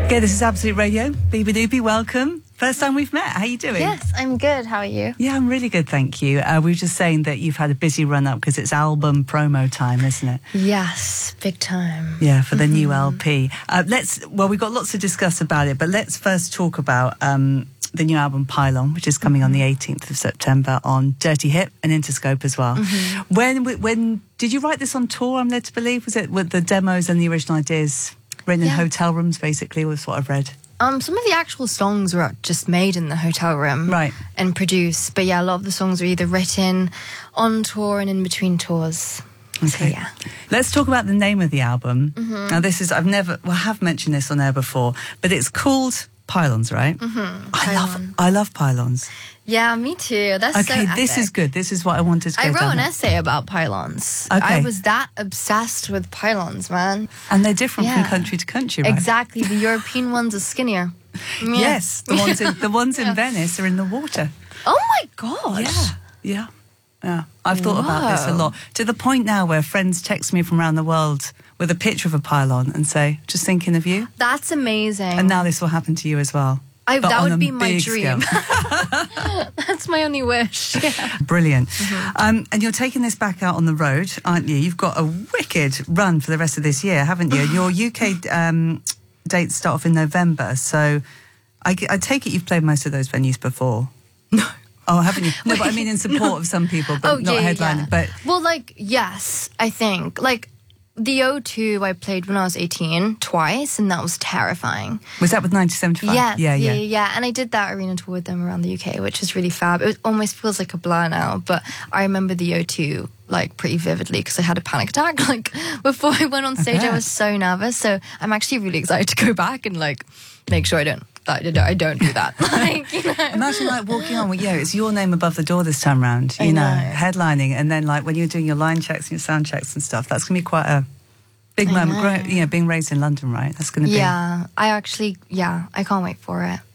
Okay, this is Absolute Radio. Biba Doopy, welcome. First time we've met. How are you doing? Yes, I'm good. How are you? Yeah, I'm really good, thank you. We were just saying that you've had a busy run-up because it's album promo time, isn't it? Yes, big time. Yeah, for the new LP. We've got lots to discuss about it, but let's first talk about the new album Pylon, which is coming on the 18th of September on Dirty Hip and Interscope as well. When did you write this on tour, I'm led to believe? Was it with the demos and the original ideas written in hotel rooms, basically, was what I've read? Some of the actual songs were just made in the hotel room, right, and produced. But yeah, a lot of the songs were either written on tour and in between tours. Okay. So, yeah. Let's talk about the name of the album. Now, this is, I have mentioned this on air before, but it's called Pylons, right? I love pylons. Yeah, me too. That's so okay. epic. This is good. This is what I wanted to go I wrote down an there. essay about pylons. Okay. I was that obsessed with pylons, man. And they're different from country to country, right? Exactly. The European ones are skinnier. Yeah. Yes, the ones in Venice are in the water. Oh my gosh. Yeah. I've thought about this a lot, to the point now where friends text me from around the world with a picture of a pylon and say, just thinking of you. That's amazing. And now this will happen to you as well. That would be my dream. Scale. That's my only wish. Yeah. Brilliant. And you're taking this back out on the road, aren't you? You've got a wicked run for the rest of this year, haven't you? Your UK dates start off in November, so I take it you've played most of those venues before. No. Oh, haven't you? No, but I mean in support of some people, but not headlining. But well, yes, I think the O2 I played when I was 18 twice, and that was terrifying. Was that with 1975? Yeah. And I did that arena tour with them around the UK, which was really fab. It almost feels like a blur now, but I remember the O2 pretty vividly because I had a panic attack. Before I went on stage, I was so nervous. So I'm actually really excited to go back and make sure I don't do that. Imagine walking on with it's your name above the door this time round, you know, headlining, and then when you're doing your line checks and your sound checks and stuff, that's going to be quite a big moment. Being raised in London, right? That's going to be... I can't wait for it.